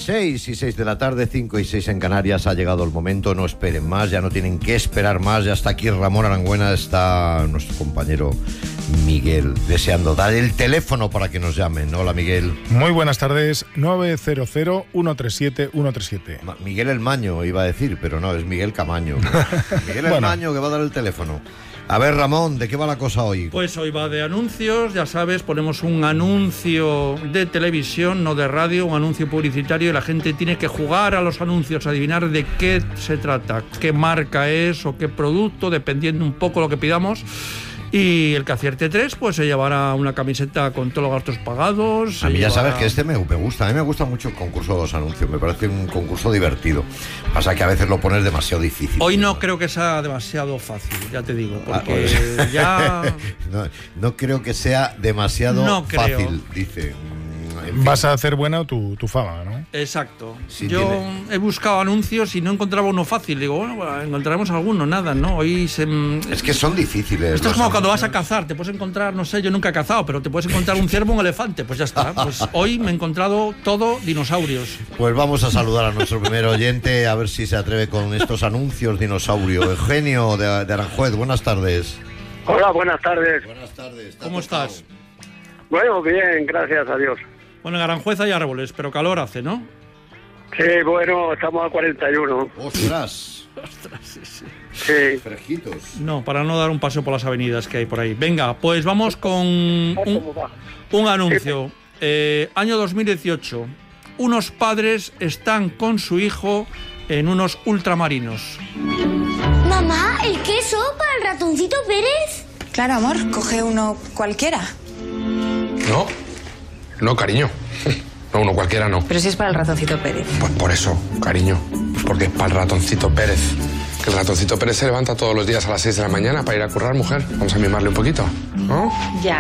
6 y 6 de la tarde, 5 y 6 en Canarias. Ha llegado el momento, no esperen más, ya no tienen que esperar más. Ya está aquí Ramón Arangüena, está nuestro compañero Miguel, deseando dar el teléfono para que nos llamen. Hola, Miguel. Muy buenas tardes, 900-137-137. Miguel el Maño iba a decir, pero no, es Miguel Camaño. Miguel el Maño que va a dar el teléfono. A ver, Ramón, ¿de qué va la cosa hoy? Pues hoy va de anuncios, ya sabes, ponemos un anuncio de televisión, no de radio, un anuncio publicitario, y la gente tiene que jugar a los anuncios, adivinar de qué se trata, qué marca es o qué producto, dependiendo un poco lo que pidamos. Y el que acierte 3, pues se llevará una camiseta con todos los gastos pagados. A mí ya sabes que este me gusta. A mí me gusta mucho el concurso de los anuncios. Me parece un concurso divertido. Pasa que a veces lo pones demasiado difícil. Hoy no creo que sea demasiado fácil, ya te digo. Porque ya... No creo que sea demasiado fácil, dice. En fin. Vas a hacer buena tu fama, ¿no? Exacto. Yo he buscado anuncios y no encontraba uno fácil. Digo, bueno, encontraremos alguno, nada, ¿no? Es que son difíciles. Esto es como cuando vas a cazar, te puedes encontrar, no sé, yo nunca he cazado, pero te puedes encontrar un ciervo o un elefante, pues ya está. Pues hoy me he encontrado todo dinosaurios. Pues vamos a saludar a nuestro primer oyente, a ver si se atreve con estos anuncios dinosaurio. Eugenio de Aranjuez, buenas tardes. Hola, buenas tardes. Buenas tardes. ¿Cómo estás? Bueno, bien, gracias a Dios. Bueno, en Aranjuez hay árboles, pero calor hace, ¿no? Sí, bueno, estamos a 41. ¡Ostras! Sí. Sí. Fresquitos. No, para no dar un paseo por las avenidas que hay por ahí. Venga, pues vamos con un anuncio. Año 2018. Unos padres están con su hijo en unos ultramarinos. Mamá, ¿el queso para el ratoncito Pérez? Claro, amor, coge uno cualquiera. No, cariño. No, uno cualquiera no. Pero si es para el ratoncito Pérez. Pues por eso, cariño. Pues porque es para el ratoncito Pérez. Que el ratoncito Pérez se levanta todos los días a las 6 de la mañana para ir a currar, mujer. Vamos a mimarle un poquito, ¿no? Ya.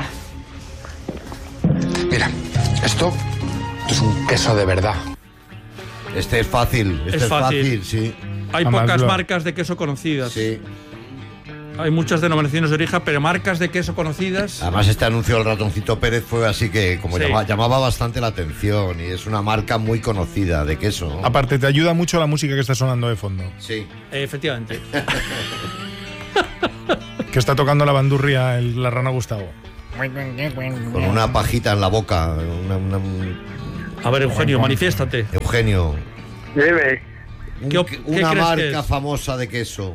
Mira, esto es un queso de verdad. Este es fácil. Este es fácil, sí. Hay pocas marcas de queso conocidas. Sí. Hay muchas denominaciones de origen, pero marcas de queso conocidas. Además, este anuncio del ratoncito Pérez fue así que como llamaba bastante la atención, y es una marca muy conocida de queso, ¿no? Aparte, te ayuda mucho la música que está sonando de fondo. Sí. Efectivamente. Que está tocando la bandurria la rana Gustavo. Con una pajita en la boca. A ver, Eugenio, manifiéstate. Eugenio. Dime. Una marca famosa de queso.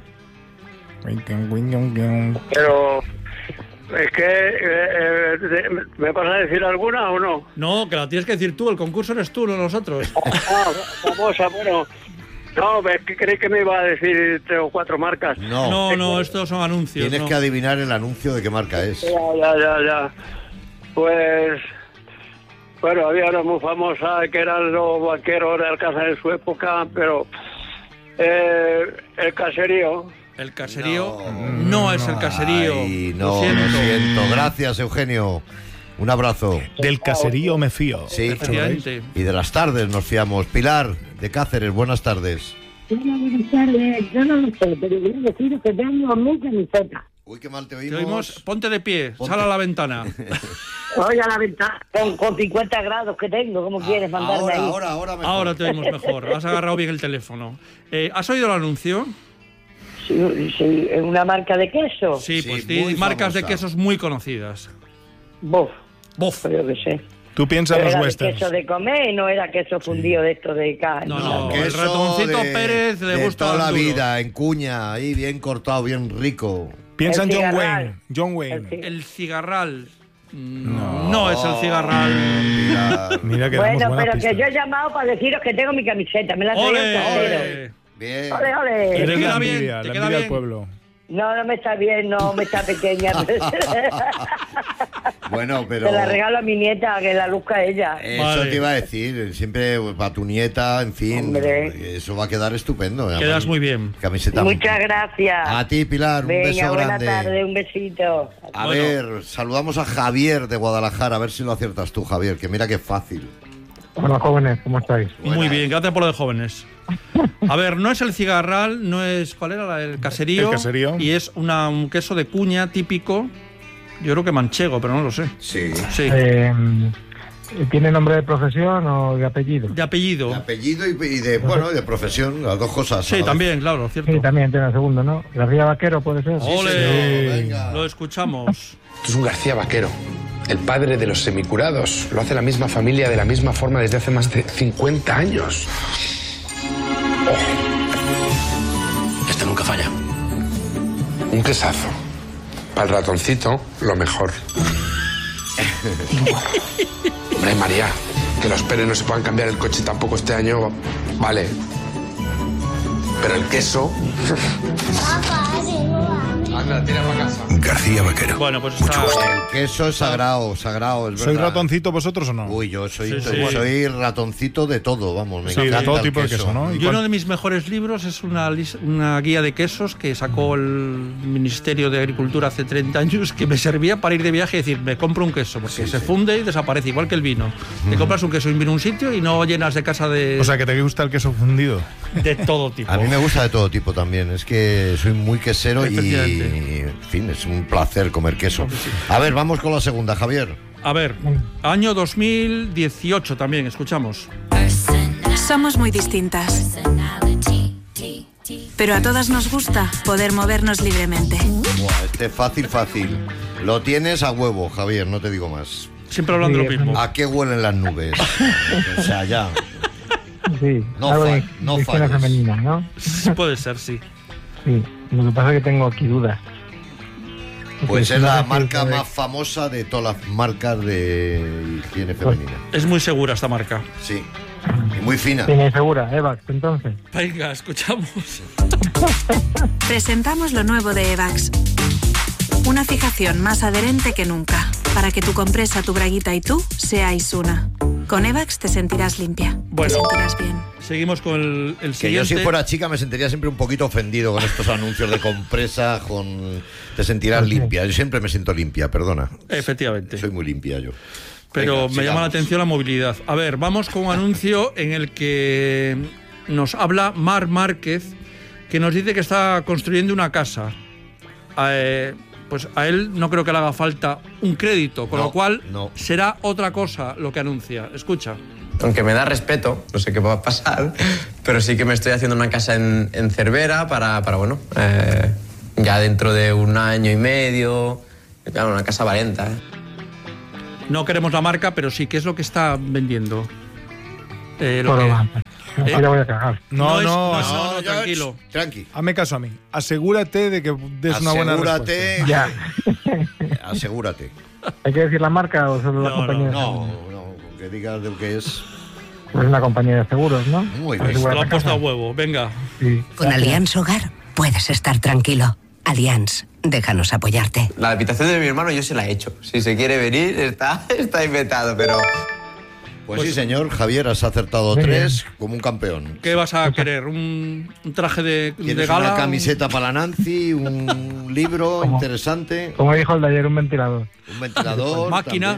Pero es que ¿me vas a decir alguna o no? No, que la tienes que decir tú, el concurso eres tú, no nosotros. Famosa, bueno. No, es que creí que me iba a decir 3 o 4 marcas. No, estos son anuncios. Tienes que adivinar el anuncio de qué marca es. Ya. Pues, bueno, había una muy famosa que eran los banqueros de Alcázar en su época, pero el caserío. El caserío no es el caserío. Ay, lo siento. Gracias, Eugenio. Un abrazo. Del caserío me fío. Sí, efectivamente. Y de las tardes nos fiamos. Pilar, de Cáceres, buenas tardes. Hola, buenas tardes. Yo no lo sé, pero yo decido que tengo mi camiseta. Uy, qué mal te Te oímos. Ponte de pie, sal a la ventana. Oye, a la ventana. Con 50 grados que tengo, ¿cómo quieres mandarme ahí? Ahora mejor. Ahora te oímos mejor. Has agarrado bien el teléfono. ¿Has oído el anuncio? Sí, ¿es una marca de queso? Sí, pues tiene marcas de quesos muy conocidas. Bof. Creo que sé. Tú piensas en los westerns. Queso de comer y no era queso fundido de esto de carne. No, el ratoncito Pérez le gusta toda la vida, en cuña, ahí bien cortado, bien rico. Piensa en John Wayne. El cigarral. No es el cigarral. Mira que bueno, pero pista. Que yo he llamado para deciros que tengo mi camiseta. Me la traigo el casero. Bien. Ole. ¿Te queda bien? ¿Te queda bien? Pueblo. No me está bien, no me está pequeña. Bueno, pero... Se la regalo a mi nieta, que la luzca ella. Eso te iba a decir, siempre para tu nieta, en fin. Hombre. Eso va a quedar estupendo. Quedas muy bien. Camiseta. Muchas gracias. A ti, Pilar, un beso grande. Buenas tardes, un besito. A ver, saludamos a Javier de Guadalajara, a ver si lo aciertas tú, Javier, que mira qué fácil. Hola, jóvenes, ¿cómo estáis? Muy bien, gracias por lo de jóvenes. A ver, no es el cigarral, no es... ¿Cuál era? El caserío. El caserío. Y es un queso de cuña típico, yo creo que manchego, pero no lo sé. Sí. ¿Tiene nombre de profesión o de apellido? De apellido. De apellido y de profesión, las dos cosas. Sí, también, claro, cierto. Sí, también tiene el segundo, ¿no? García Vaquero, ¿puede ser? ¡Ole! venga. Lo escuchamos. Esto es un García Vaquero, el padre de los semicurados. Lo hace la misma familia de la misma forma desde hace más de 50 años. Este nunca falla. Un quesazo. Para el ratoncito, lo mejor. Hombre, María, que los Pérez no se puedan cambiar el coche tampoco este año, vale. Pero el queso... Anda, tira para casa. García Vaquero. Bueno, pues está... El queso es sagrado, es verdad. ¿Sois ratoncito vosotros o no? Uy, yo soy Sí. ratoncito de todo, vamos. Me Sí, encanta de todo el tipo de queso, ¿no? Y uno de mis mejores libros es una guía de quesos que sacó el Ministerio de Agricultura hace 30 años, que me servía para ir de viaje y decir, me compro un queso, porque se funde y desaparece, igual que el vino. Te compras un queso en un sitio y no llenas de casa de... O sea, que te gusta el queso fundido. De todo tipo. A mí me gusta de todo tipo también. Es que soy muy quesero y, Efectivamente. en fin, es un placer comer queso. A ver, vamos con la segunda, Javier. A ver, año 2018 también, escuchamos. Somos muy distintas, pero a todas nos gusta poder movernos libremente. Buah, este fácil. Lo tienes a huevo, Javier, no te digo más. Siempre hablando lo mismo. ¿A qué huelen las nubes? O sea, ya. Sí, No algo fall- no de higiene falles. femenina, ¿no? Puede ser, sí. Sí, lo que pasa es que tengo aquí dudas. Pues Porque es no la sé si marca es de- más famosa de todas las marcas de higiene femenina. Es muy segura esta marca. Sí. Y muy fina. Tiene segura, Evax, entonces. Venga, escuchamos. Presentamos lo nuevo de Evax. Una fijación más adherente que nunca, para que tu compresa, tu braguita y tú seáis una. Con Evax te sentirás limpia, Bueno. te sentirás bien. Seguimos con el Que siguiente. yo si fuera chica me sentiría siempre un poquito ofendido con estos anuncios de compresa, te sentirás limpia. Yo siempre me siento limpia, perdona. Efectivamente. Soy muy limpia yo. Pero Venga, me llama la sigamos. atención la movilidad. A ver, vamos con un anuncio en el que nos habla Mar Márquez, que nos dice que está construyendo una casa. Pues a él no creo que le haga falta un crédito, con No, lo cual no. será otra cosa lo que anuncia. Escucha. Aunque me da respeto, no sé qué va a pasar, pero sí que me estoy haciendo una casa en Cervera para bueno, ya dentro de 1 año y medio, claro, una casa valenta. No queremos la marca, pero sí, ¿qué es lo que está vendiendo? Ya voy a cagar. No, tranquilo. Tranqui. Hazme caso a mí. Asegúrate de que des una buena respuesta. Ya. Asegúrate. ¿Hay que decir la marca o solo la compañía? No, que digas de qué es. Es una compañía de seguros, ¿no? Muy Te lo han puesto a huevo, venga. Sí. Con Allianz Hogar puedes estar tranquilo. Allianz, déjanos apoyarte. La habitación de mi hermano yo se la he hecho. Si se quiere venir, está inventado, pero... Pues sí, señor, Javier, has acertado 3 como un campeón. ¿Qué vas a querer? ¿Un traje de ¿Tienes gala? una camiseta para la Nancy? ¿Un libro interesante? Como dijo el de ayer, un ventilador. ¿Un ventilador? Máquina.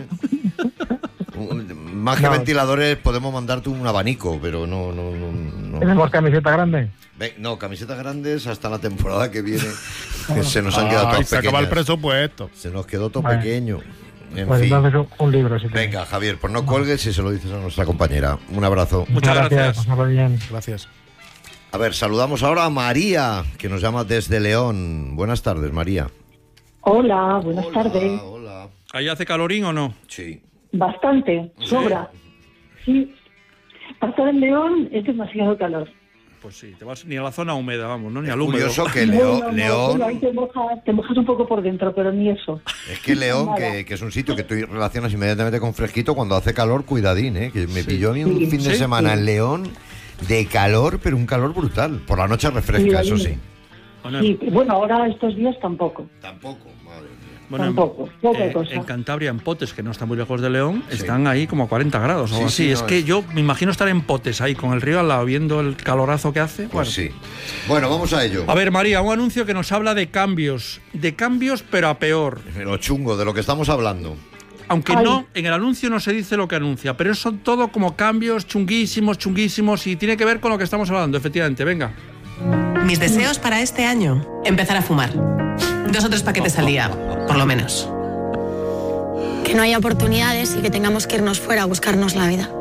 Más que No. ventiladores, podemos mandarte un abanico, pero no. ¿Tenemos camiseta grande? No, camisetas grandes hasta la temporada que viene. Que se nos han quedado Ay, todas se acaba el pequeñas. presupuesto. Se nos quedó todo Bueno. pequeño. En Pues fin. entonces un libro, si Venga, Javier, pues no cuelgues y se lo dices a nuestra compañera. Un abrazo. Muchas gracias. pasarlo bien. Gracias. A ver, saludamos ahora a María, que nos llama desde León. Buenas tardes, María. Hola, buenas tardes. Hola. ¿Ahí hace calorín o no? Sí. Bastante, sobra. Sí. Para estar en León es demasiado calor. Pues sí, te vas ni a la zona húmeda, vamos, ¿no? Ni al húmedo. Curioso que Bueno, León, bueno, ahí te mojas un poco por dentro, pero ni eso. es que León, Nada. que es un sitio que tú relacionas inmediatamente con fresquito, cuando hace calor, cuidadín, que me pilló a mí un Sí. fin de Sí, semana sí. en León de calor, pero un calor brutal. Por la noche refresca, eso sí. Sí, bueno, ahora estos días tampoco. Tampoco, madre mía. Bueno, Tampoco, poca cosa. en Cantabria, en Potes, que no está muy lejos de León, están ahí como a 40 grados o algo Sí, así. sí, Es no, que es- yo me imagino estar en Potes ahí con el río al lado, viendo el calorazo que hace. Pues sí. Bueno, vamos a ello. A ver, María, un anuncio que nos habla de cambios pero a peor. Lo chungo, de lo que estamos hablando. Aunque Ay. no, en el anuncio no se dice lo que anuncia, pero son todo como cambios chunguísimos y tiene que ver con lo que estamos hablando, efectivamente. Venga. Mis deseos para este año: empezar a fumar. 2 o 3 paquetes al día, por lo menos. que no haya oportunidades y que tengamos que irnos fuera a buscarnos la vida.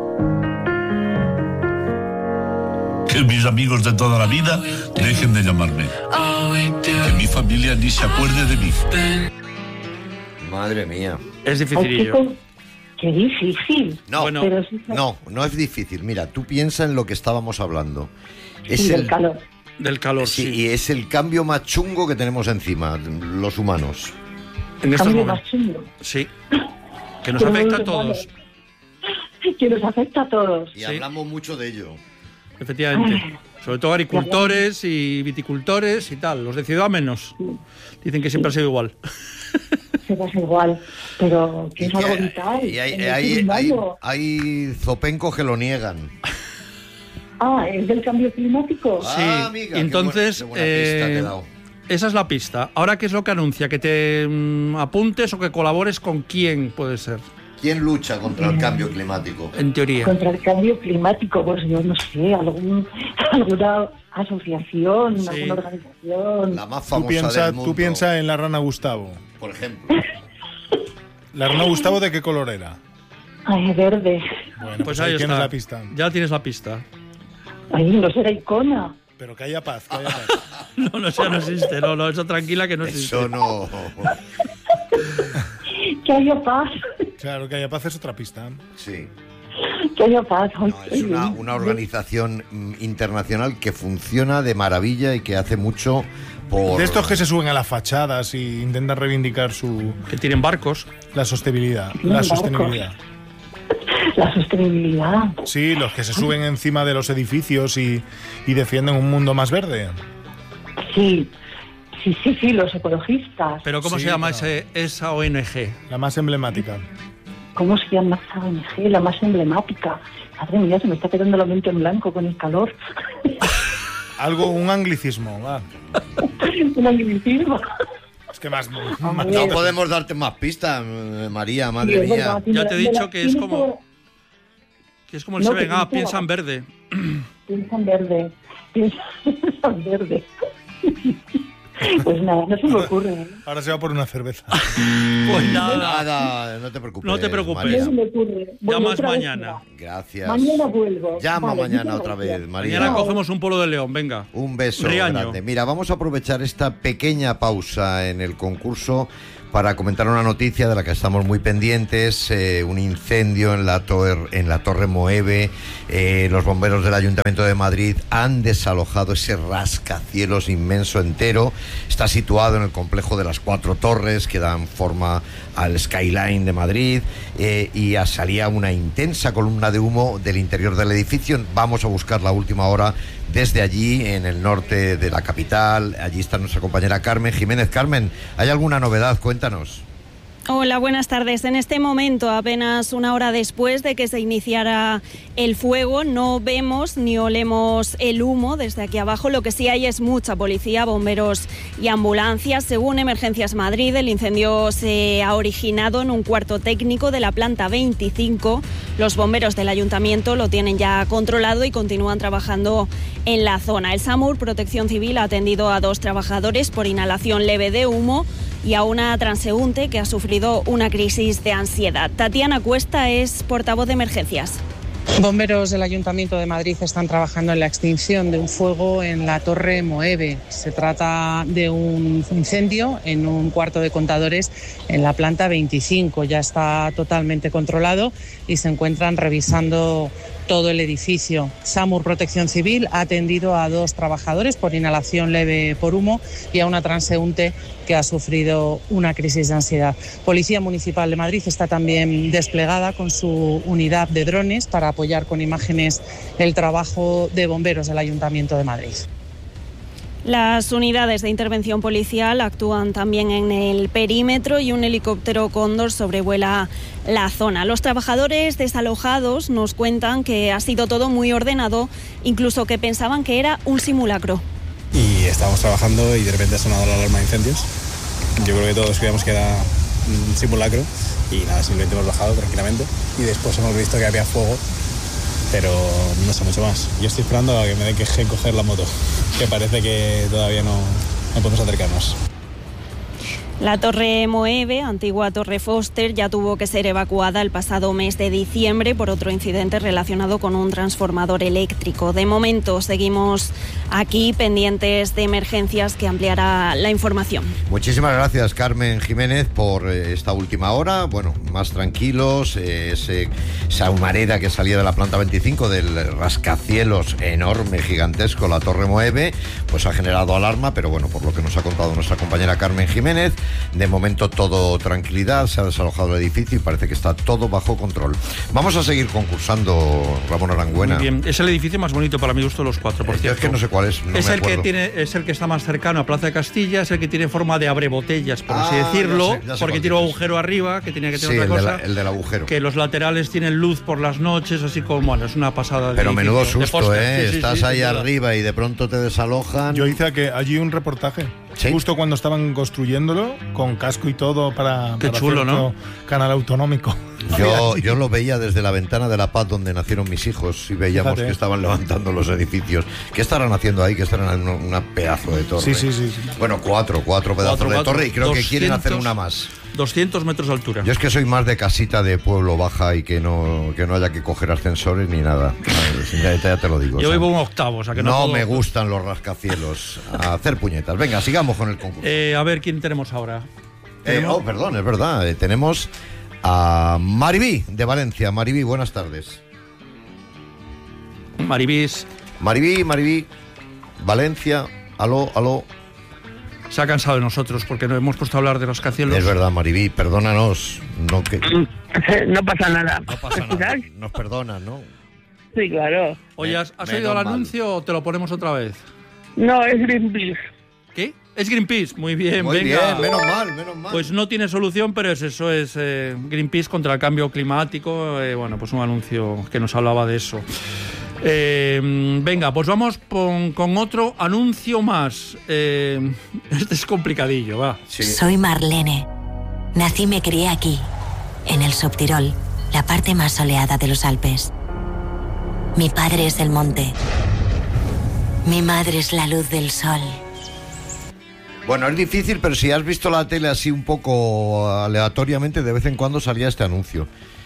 Que mis amigos de toda la vida dejen de llamarme. Que mi familia ni se acuerde de mí. Madre mía. Es dificilillo. Qué difícil. No, Bueno. Pero sí, no es difícil. Mira, tú piensa en lo que estábamos hablando. sí, del calor. Del calor, Sí, sí. y es el cambio más chungo que tenemos encima, los humanos. En estos Cambio momentos. más chungo. Sí. Que nos Pero afecta a muy todos. Que nos afecta a todos. Y hablamos mucho de ello. Efectivamente. Sobre todo agricultores y viticultores y tal. Los de ciudad menos. Dicen que siempre ha sido igual. Se pasa igual. Pero que es algo vital. Y en el ser humano. hay zopencos que lo niegan. Ah, ¿es del cambio climático? Sí. amiga, Entonces, qué buena pista te he dado. esa es la pista. Ahora, ¿qué es lo que anuncia? ¿Que te apuntes o que colabores con quién puede ser? ¿Quién lucha contra el cambio climático? En teoría. Contra el cambio climático, pues yo no sé, alguna asociación, Sí. alguna organización. La más Tú famosa del mundo. tú piensa en la rana Gustavo. Por ejemplo. ¿La rana Gustavo de qué color era? Ay, verde. Bueno, Pues ahí ahí tienes está. la pista. Ya tienes la pista. Ay, no será icona. Pero que haya paz, que haya paz. No, eso no existe. No, eso tranquila que no existe. Eso no. Que haya paz. Claro, que haya paz es otra pista. Sí. Que haya paz. Ay, No, es una organización internacional que funciona de maravilla y que hace mucho por... De estos que se suben a las fachadas y intentan reivindicar Que tienen barcos. la sostenibilidad. Tienen barcos. La sostenibilidad. Sí, los que se suben encima de los edificios y defienden un mundo más verde. Sí, los ecologistas. Pero ¿cómo Sí, se llama pero- esa ONG? La más emblemática. ¿Cómo se llama esa ONG? La más emblemática. Madre mía, se me está quedando la mente en blanco con el calor. Un anglicismo, va. Un anglicismo. Es que más... No podemos darte más pistas, María, Sí, madre es mía. verdad, Ya te he dicho que es tiene como... todo- Que es como el No, 7 que Up, tiene piensa todo. en verde. Piensa en verde. Piensa en verde. Pues nada, no se me ocurre. ¿eh? Ahora se va por una cerveza. Pues nada. Nada, no te preocupes. No te preocupes. María. No se me ocurre. Bueno, Llamas otra vez mañana. será. Gracias. Mañana vuelvo. Llama Vale, mañana muchas otra gracias. vez, María. Mañana cogemos un polo de león, venga. Un beso Riaño. grande. Mira, vamos a aprovechar esta pequeña pausa en el concurso para comentar una noticia de la que estamos muy pendientes, un incendio en la Torre Moeve. Los bomberos del Ayuntamiento de Madrid han desalojado ese rascacielos inmenso entero. Está situado en el complejo de las 4 torres que dan forma al skyline de Madrid y salía una intensa columna de humo del interior del edificio. Vamos a buscar la última hora desde allí, en el norte de la capital. Allí está nuestra compañera Carmen Jiménez. Carmen, ¿hay alguna novedad? Cuéntanos. Hola, buenas tardes. En este momento, apenas una hora después de que se iniciara el fuego, no vemos ni olemos el humo desde aquí abajo. Lo que sí hay es mucha policía, bomberos y ambulancias. Según Emergencias Madrid, el incendio se ha originado en un cuarto técnico de la planta 25. Los bomberos del ayuntamiento lo tienen ya controlado y continúan trabajando en la zona. El SAMUR, Protección Civil, ha atendido a 2 trabajadores por inhalación leve de humo y a una transeúnte que ha sufrido una crisis de ansiedad. Tatiana Cuesta es portavoz de emergencias. Bomberos del Ayuntamiento de Madrid están trabajando en la extinción de un fuego en la Torre Moeve. Se trata de un incendio en un cuarto de contadores en la planta 25. Ya está totalmente controlado y se encuentran revisando todo el edificio. SAMUR Protección Civil ha atendido a 2 trabajadores por inhalación leve por humo y a una transeúnte que ha sufrido una crisis de ansiedad. Policía Municipal de Madrid está también desplegada con su unidad de drones para apoyar con imágenes el trabajo de bomberos del Ayuntamiento de Madrid. Las unidades de intervención policial actúan también en el perímetro y un helicóptero Cóndor sobrevuela la zona. Los trabajadores desalojados nos cuentan que ha sido todo muy ordenado, incluso que pensaban que era un simulacro. Y estábamos trabajando y de repente ha sonado la alarma de incendios. Yo creo que todos creíamos que era un simulacro y nada, simplemente hemos bajado tranquilamente y después hemos visto que había fuego, pero no sé mucho más. Yo estoy esperando a que me deje coger la moto, que parece que todavía no podemos acercarnos. La Torre Moeve, antigua Torre Foster, ya tuvo que ser evacuada el pasado mes de diciembre por otro incidente relacionado con un transformador eléctrico. De momento seguimos aquí pendientes de emergencias, que ampliará la información. Muchísimas gracias, Carmen Jiménez, por esta última hora. Bueno, más tranquilos, esa humareda que salía de la planta 25 del rascacielos enorme, gigantesco, la Torre Moeve, pues ha generado alarma, pero bueno, por lo que nos ha contado nuestra compañera Carmen Jiménez, de momento todo tranquilidad, se ha desalojado el edificio y parece que está todo bajo control. Vamos a seguir concursando, Ramón Arangüena. Muy bien, es el edificio más bonito para mi gusto de los cuatro, por cierto. Es que no sé cuál es, no es me el acuerdo. es el que está más cercano a Plaza de Castilla, es el que tiene forma de abrebotellas, por así decirlo, ya sé porque tiene un agujero arriba, que tenía que tener otra cosa. El del agujero. Que los laterales tienen luz por las noches, así como, bueno, es una pasada. Pero edificio, menudo susto, póster. Sí, estás sí, ahí verdad. arriba y de pronto te desalojan. Yo hice allí un reportaje, justo cuando estaban construyéndolo, con casco y todo para chulo, hacer ¿no? Canal autonómico. Yo lo veía desde la ventana de La Paz, donde nacieron mis hijos, y veíamos que estaban levantando los edificios. ¿Qué estarán haciendo ahí? Que estarán en una pedazo de torre. Sí. Bueno, cuatro pedazos de torre, y creo que quieren hacer una más. 200 metros de altura. Yo es que soy más de casita de pueblo baja y que no haya que coger ascensores ni nada. Ya te lo digo. Yo vivo un octavo, o sea que no puedo... me gustan los rascacielos. A hacer puñetas. Venga, sigamos con el concurso. A ver, ¿quién tenemos ahora? Perdón, es verdad. Tenemos a Maribí, de Valencia. Maribí, buenas tardes. Maribí, Valencia. Aló. Se ha cansado de nosotros porque nos hemos puesto a hablar de los rascacielos. Es verdad, Maribí, perdónanos. No pasa nada. No pasa nada. Nos perdonan, ¿no? Sí, claro. Oye, ¿has oído el anuncio o te lo ponemos otra vez? No, es Greenpeace. ¿Qué? Es Greenpeace, muy bien, Muy venga. bien, menos mal. Pues no tiene solución, pero es Greenpeace contra el cambio climático. Bueno, pues un anuncio que nos hablaba de eso. Venga, pues vamos con otro anuncio más. Este es complicadillo, va. Sí. Soy Marlene. Nací y me crié aquí, en el Subtirol, la parte más soleada de los Alpes. Mi padre es el monte. Mi madre es la luz del sol. Bueno, es difícil, pero si has visto la tele así un poco aleatoriamente, de vez en cuando salía este anuncio.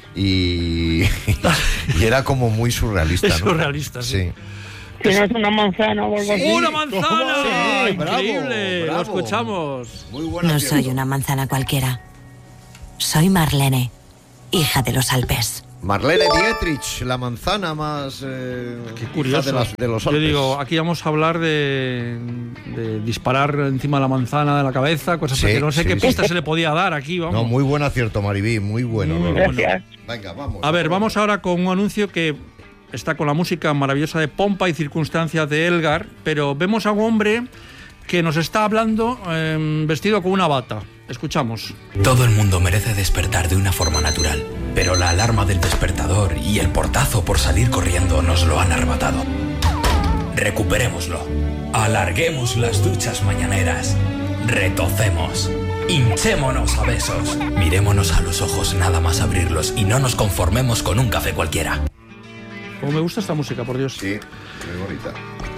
Y era como muy surrealista, ¿no? Es surrealista, sí. Que no es una manzana o algo así. ¡Una manzana! Sí, ¡Increíble! bravo. Lo escuchamos. Muy buena. No soy una manzana cualquiera. Soy Marlene, hija de los Alpes. Marlene Dietrich, la manzana más Qué curioso. de los Yo Alpes. digo, aquí vamos a hablar de disparar encima de la manzana de la cabeza, cosas que no sé qué pista se le podía dar aquí, vamos. No, muy buen acierto, Maribí, muy bueno. Gracias. Venga, vamos. A ver, vamos ahora con un anuncio que está con la música maravillosa de Pompa y Circunstancias de Elgar, pero vemos a un hombre que nos está hablando vestido con una bata. Escuchamos. Todo el mundo merece despertar de una forma natural, pero la alarma del despertador y el portazo por salir corriendo nos lo han arrebatado. Recuperémoslo. Alarguemos las duchas mañaneras. Retocemos. Hinchémonos a besos. Mirémonos a los ojos nada más abrirlos y no nos conformemos con un café cualquiera. Como me gusta esta música, por Dios. Sí, muy bonita.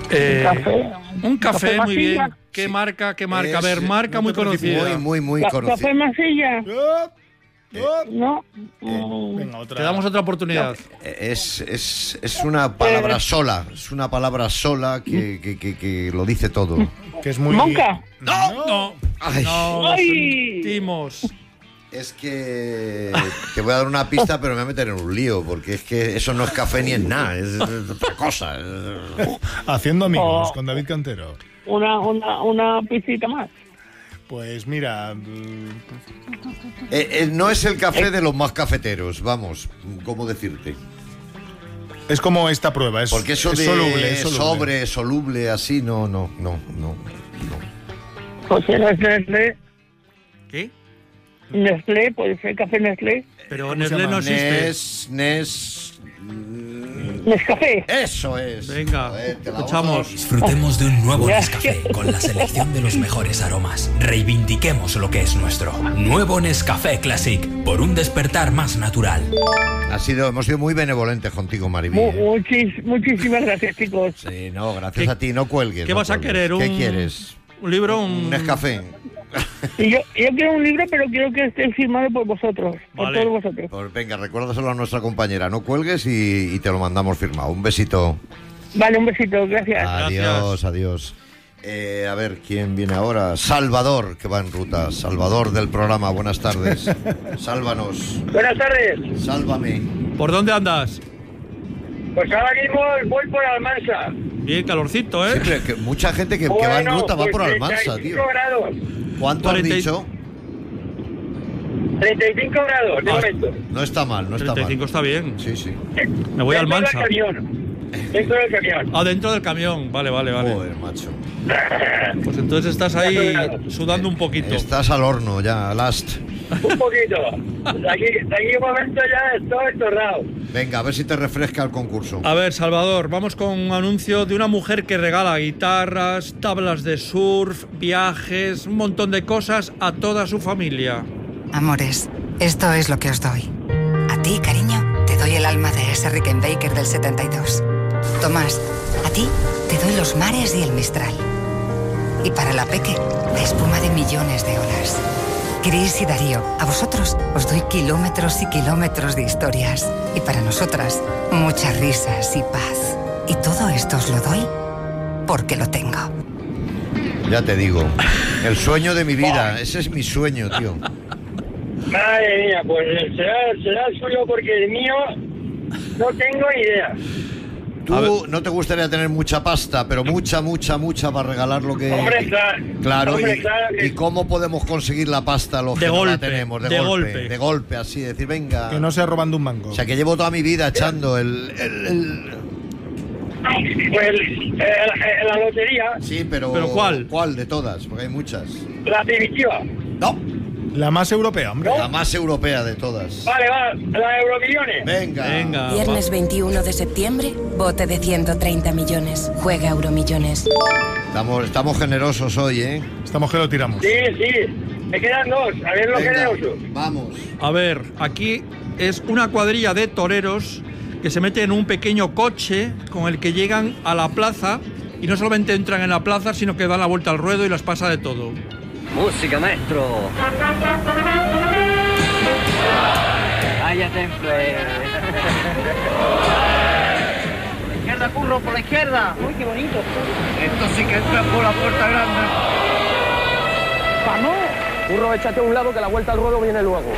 Un café, muy Masilla. bien. ¿Qué marca? A ver, marca muy conocida. Muy ¿Café conocida. Masilla? No. Venga, otra. Te damos otra oportunidad. Es una palabra sola. Es una palabra sola que lo dice todo. Que es muy... ¿Monca? No. Ay. No, lo Ay. sentimos. Es que te voy a dar una pista, pero me voy a meter en un lío, porque es que eso no es café ni es nada, es otra cosa. Haciendo amigos con David Cantero. Una piscita más. Pues mira... No es el café de los más cafeteros, vamos, ¿cómo decirte? Es como esta prueba, es, Porque eso es de soluble. soluble, así, no. Pues no es Nestlé. ¿Qué? Nestlé, puede ser café Nestlé. Pero Nestlé no existe. Nescafé. Eso es. Venga, te la escuchamos. Disfrutemos de un nuevo Nescafé con la selección de los mejores aromas. Reivindiquemos lo que es nuestro. Nuevo Nescafé Classic, por un despertar más natural. Hemos sido muy benevolentes contigo, Maribí. Muchísimas gracias, chicos. Sí, no, gracias a ti, no cuelgues. ¿Qué vas a querer? ¿Qué quieres? ¿Un libro? Un Nescafé. Y yo quiero un libro, pero quiero que esté firmado por vosotros, por todos vosotros. Pues venga, recuérdaselo a nuestra compañera, no cuelgues y te lo mandamos firmado. Un besito. Vale, un besito, gracias. Adiós. A ver, ¿quién viene ahora? Salvador, que va en ruta. Salvador del programa, buenas tardes. Sálvanos. Buenas tardes. Sálvame. ¿Por dónde andas? Pues ahora mismo voy por Almansa. Bien, calorcito, ¿eh? Sí, que mucha gente que va en ruta va por Almansa, 35 tío. grados. ¿Cuánto has dicho? 35 grados, de momento. No está mal, no está 35 mal. está bien. Sí. Me voy a Almansa. Dentro del camión. Ah, dentro del camión. Vale. Joder, macho. Pues entonces estás ahí sudando un poquito. Estás al horno ya, last. Un poquito. De aquí un momento ya estoy torrado. Venga, a ver si te refresca el concurso. A ver, Salvador, vamos con un anuncio de una mujer que regala guitarras, tablas de surf, viajes, un montón de cosas a toda su familia. Amores, esto es lo que os doy. A ti, cariño, te doy el alma de ese Rickenbacker del 72. Tomás, a ti te doy los mares y el Mistral. Y para la Peque, la espuma de millones de olas. Cris y Darío, a vosotros os doy kilómetros y kilómetros de historias. Y para nosotras, muchas risas y paz. Y todo esto os lo doy porque lo tengo. Ya te digo, el sueño de mi vida, ese es mi sueño, tío. Madre mía, pues será el suyo porque el mío no tengo idea. Tú no te gustaría tener mucha pasta, pero mucha para regalar lo que... Hombre, claro. Hombre, claro que... ¿Y cómo podemos conseguir la pasta los que no la tenemos? De golpe, así, decir, venga... Que no sea robando un mango. O sea, que llevo toda mi vida echando Pues la lotería. Sí, pero ¿cuál? ¿Cuál de todas? Porque hay muchas. La primitiva. No. La más europea, hombre. La más europea de todas. Vale, va, la Euromillones. Venga. Viernes 21 de septiembre, bote de 130 millones. Juega Euromillones. Estamos generosos hoy, ¿eh? Estamos que lo tiramos. Sí. Me quedan dos. A ver lo generoso. Vamos. A ver, aquí es una cuadrilla de toreros que se meten en un pequeño coche con el que llegan a la plaza y no solamente entran en la plaza, sino que dan la vuelta al ruedo y las pasa de todo. Música, maestro. Cállate, Por la izquierda, Curro, por la izquierda. Uy, qué bonito. Esto sí que entra por la puerta grande. ¡Vamos! Curro, échate a un lado que la vuelta al ruedo viene luego.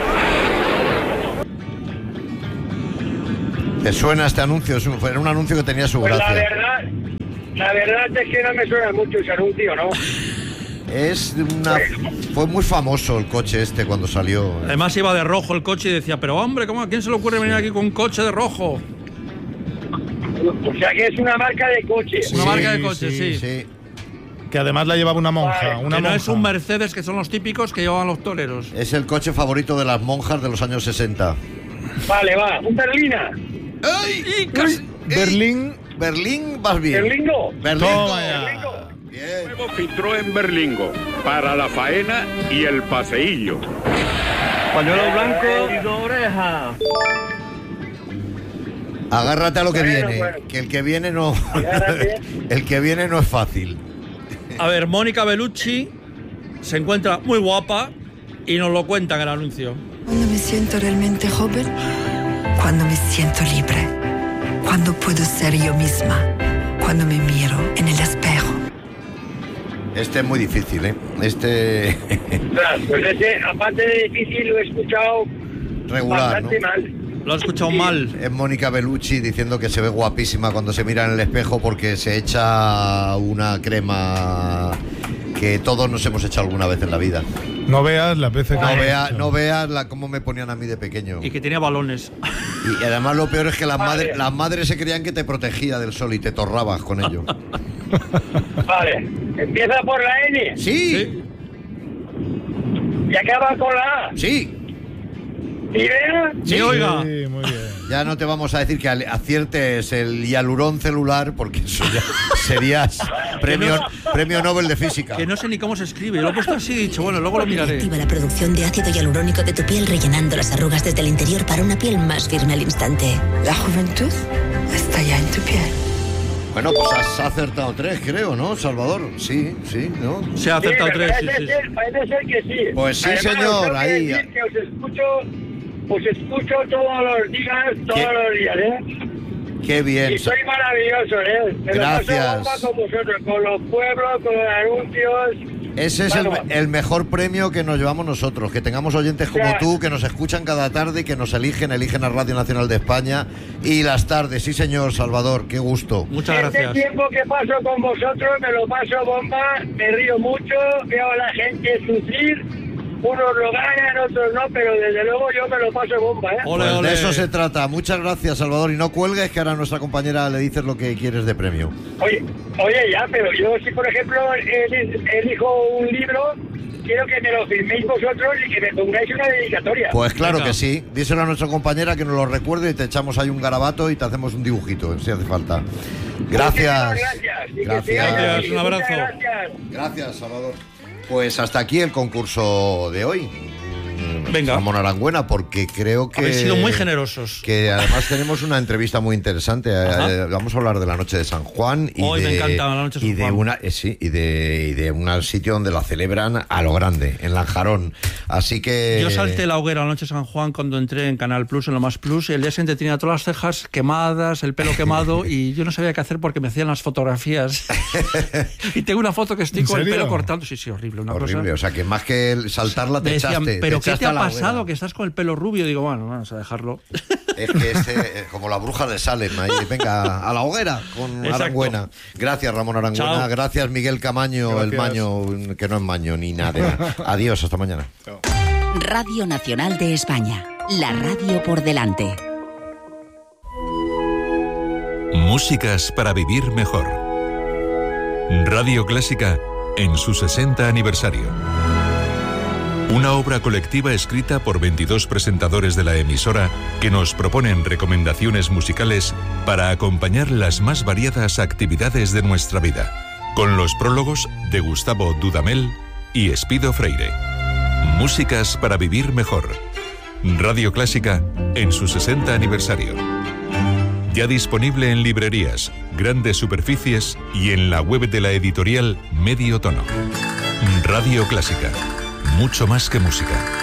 ¿Te suena este anuncio? Era un anuncio que tenía su gracia. La verdad es que no me suena mucho ese anuncio, ¿no? Fue muy famoso el coche este cuando salió. Además iba de rojo el coche y decía, pero hombre, ¿a quién se le ocurre venir aquí con un coche de rojo? O sea que es una marca de coche. Una marca de coche, sí. Que además la llevaba una monja. Que no es un Mercedes, que son los típicos que llevaban los toreros. Es el coche favorito de las monjas de los años 60. Vale, va. Un Berlina. ¡Ay! Berlín, vas bien. Berlingo. Bien. Nuevo Citroën Berlingo para la faena y el paseillo. Pañuelo blanco y dos orejas. Agárrate a lo que viene, que el que viene no es fácil. A ver, Mónica Bellucci se encuentra muy guapa y nos lo cuenta en el anuncio. Cuando me siento realmente joven, cuando me siento libre, cuando puedo ser yo misma, cuando me miro en el espejo. Este es muy difícil, ¿eh? Pues aparte de difícil, lo he escuchado regular, bastante mal. Lo he escuchado mal. Es Mónica Bellucci diciendo que se ve guapísima cuando se mira en el espejo porque se echa una crema que todos nos hemos echado alguna vez en la vida. No veas las veces que... No veas cómo me ponían a mí de pequeño. Y que tenía balones. Y además lo peor es que las madres se creían que te protegía del sol y te torrabas con ello. Vale. ¿Empieza por la N? Sí. ¿Y acaba con la A? Sí. ¿Idea? Sí, oiga. Sí, muy bien. Ya no te vamos a decir que aciertes el hialurón celular porque eso ya serías premio Nobel de Física. Que no sé ni cómo se escribe. Lo he puesto así y dicho, bueno, luego lo miraré. Activa la producción de ácido hialurónico de tu piel rellenando las arrugas desde el interior para una piel más firme al instante. La juventud está ya en tu piel. Bueno, pues has acertado 3, creo, ¿no, Salvador? Sí, ¿no? Se ha acertado 3, sí. Parece ser que sí. Pues sí, Además, señor, ahí. Que os escucho todos los días, ¿eh? Qué bien. Y soy maravilloso, ¿eh? Me Gracias. lo paso bomba con vosotros, con los pueblos, con los anuncios. Ese es el mejor premio que nos llevamos nosotros, que tengamos oyentes como tú, que nos escuchan cada tarde y que nos eligen a Radio Nacional de España y las tardes. Sí, señor Salvador, qué gusto. Muchas gracias. Este tiempo que paso con vosotros me lo paso bomba, me río mucho, veo a la gente sufrir. Unos lo ganan, otros no, pero desde luego yo me lo paso bomba, ¿eh? Pues de eso se trata. Muchas gracias, Salvador. Y no cuelgues, que ahora a nuestra compañera le dices lo que quieres de premio. Oye, ya, pero yo si por ejemplo elijo un libro, quiero que me lo firméis vosotros y que me pongáis una dedicatoria. Pues claro que sí. Díselo a nuestra compañera que nos lo recuerde y te echamos ahí un garabato y te hacemos un dibujito, si hace falta. Gracias. Gracias. Un abrazo. Gracias, Salvador. Pues hasta aquí el concurso de hoy. Venga. Ramón Arangüena, porque creo que... Habéis sido muy generosos. Que además tenemos una entrevista muy interesante. Vamos a hablar de la noche de San Juan. Y me encanta la noche de San Juan. Y de un sitio donde la celebran a lo grande, en Lanjarón. Así que... Yo salté la hoguera la noche de San Juan cuando entré en Canal Plus, en Lo Más Plus, y el día siguiente tenía todas las cejas quemadas, el pelo quemado, y yo no sabía qué hacer porque me hacían las fotografías. Y tengo una foto que estoy con el pelo cortando. Sí, horrible. Horrible, o sea que más que saltarla te echaste. ¿Pero qué te ha pasado? Que estás con el pelo rubio. Digo, bueno, vamos a dejarlo. Es que como la bruja de Salem, ahí, venga, a la hoguera con Arangüena. Gracias, Ramón Arangüena. Chao. Gracias, Miguel Camaño, gracias. El Maño, que no es Maño ni nada. Adiós, hasta mañana. Chao. Radio Nacional de España, la radio por delante. Músicas para vivir mejor. Radio Clásica en su 60 aniversario. Una obra colectiva escrita por 22 presentadores de la emisora que nos proponen recomendaciones musicales para acompañar las más variadas actividades de nuestra vida, con los prólogos de Gustavo Dudamel y Espido Freire. Músicas para vivir mejor. Radio Clásica en su 60 aniversario. Ya disponible en librerías, grandes superficies y en la web de la editorial Medio Tono. Radio Clásica. Mucho más que música.